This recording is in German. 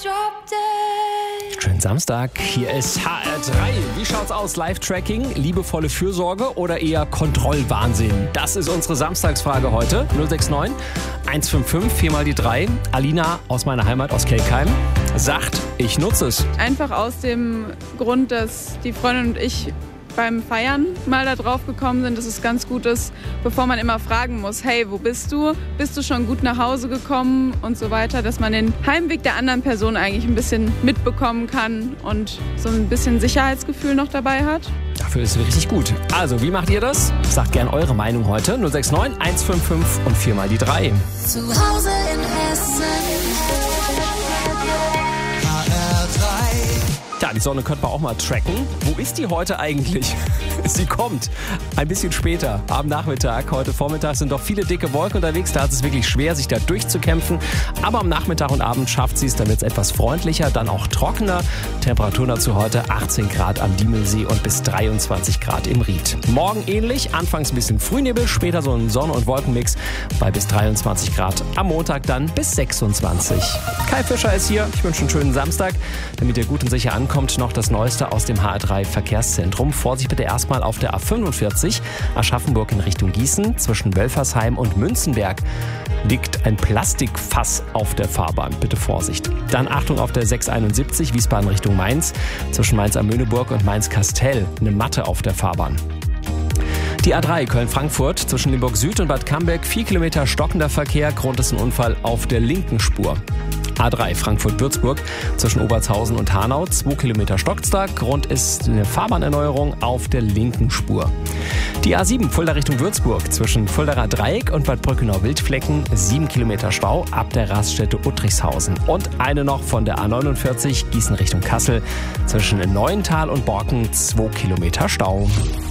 Schönen Samstag, hier ist HR3. Wie schaut's aus? Live-Tracking, liebevolle Fürsorge oder eher Kontrollwahnsinn? Das ist unsere Samstagsfrage heute. 069 155 4 mal die 3. Alina aus meiner Heimat, aus Kelkheim, sagt, ich nutze es. Einfach aus dem Grund, dass die Freundin und ich beim Feiern mal da drauf gekommen sind, dass es ganz gut ist, bevor man immer fragen muss, hey, wo bist du? Bist du schon gut nach Hause gekommen und so weiter, dass man den Heimweg der anderen Person eigentlich ein bisschen mitbekommen kann und so ein bisschen Sicherheitsgefühl noch dabei hat. Dafür ist es richtig gut. Also, wie macht ihr das? Sagt gern eure Meinung heute. 069 155 und 4 mal die 3. Zu Hause in Hessen. Ja, die Sonne könnte man auch mal tracken. Wo ist die heute eigentlich? Sie kommt ein bisschen später, am Nachmittag. Heute Vormittag sind doch viele dicke Wolken unterwegs. Da ist es wirklich schwer, sich da durchzukämpfen. Aber am Nachmittag und Abend schafft sie es. Dann wird es etwas freundlicher, dann auch trockener. Temperaturen dazu heute 18 Grad am Diemelsee und bis 23 Grad im Ried. Morgen ähnlich, anfangs ein bisschen Frühnebel, später so ein Sonne- und Wolkenmix bei bis 23 Grad. Am Montag dann bis 26. Kai Fischer ist hier. Ich wünsche einen schönen Samstag, damit ihr gut und sicher ankommt. Noch das Neueste aus dem HR3 Verkehrszentrum. Vorsicht bitte erstmal auf der A45 Aschaffenburg in Richtung Gießen. Zwischen Wölfersheim und Münzenberg liegt ein Plastikfass auf der Fahrbahn. Bitte Vorsicht. Dann Achtung auf der 671 Wiesbaden Richtung Mainz. Zwischen Mainz am Möhneburg und Mainz-Kastell eine Matte auf der Fahrbahn. Die A3 Köln-Frankfurt zwischen Limburg Süd und Bad Camberg 4 Kilometer stockender Verkehr. Grund ist ein Unfall auf der linken Spur. A3 Frankfurt-Würzburg zwischen Obertshausen und Hanau 2 Kilometer stockstark. Grund ist eine Fahrbahnerneuerung auf der linken Spur. Die A7 Fulda Richtung Würzburg zwischen Fuldaer Dreieck und Bad Brückenau-Wildflecken 7 Kilometer Stau ab der Raststätte Uttrichshausen. Und eine noch von der A49 Gießen Richtung Kassel zwischen Neuental und Borken 2 Kilometer Stau.